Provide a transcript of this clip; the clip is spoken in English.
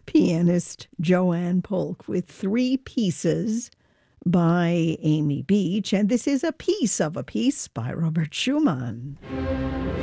pianist Joanne Polk with three pieces by Amy Beach. And this is a piece of a piece by Robert Schumann.